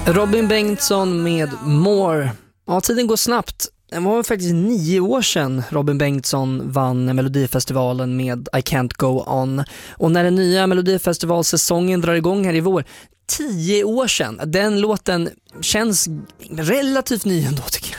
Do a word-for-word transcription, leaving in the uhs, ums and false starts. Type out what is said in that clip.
Robin Bengtsson med More. Ja, tiden går snabbt. Det var faktiskt nio år sedan Robin Bengtsson vann Melodifestivalen med I Can't Go On. Och när den nya Melodifestivalsäsongen drar igång här i vår, tio år sedan. Den låten känns relativt ny ändå, tycker